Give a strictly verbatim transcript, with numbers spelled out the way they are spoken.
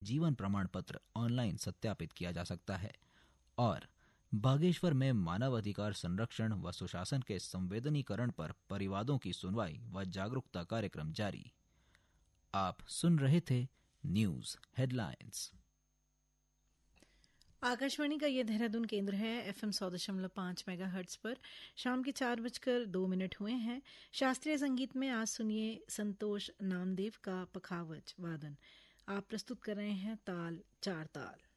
जीवन प्रमाण पत्र ऑनलाइन सत्यापित किया जा सकता है। और बागेश्वर में मानव अधिकार संरक्षण व सुशासन के संवेदनीकरण पर परिवादों की सुनवाई व जागरूकता कार्यक्रम जारी। आप सुन रहे थे न्यूज हेडलाइंस। आकाशवाणी का ये देहरादून केंद्र है। एफएम सौ दशमलव पांच मेगा हर्ट्ज पर शाम के चार बजकर दो मिनट हुए हैं। शास्त्रीय संगीत में आज सुनिए संतोष नामदेव का पखावज वादन। आप प्रस्तुत कर रहे हैं ताल चार ताल।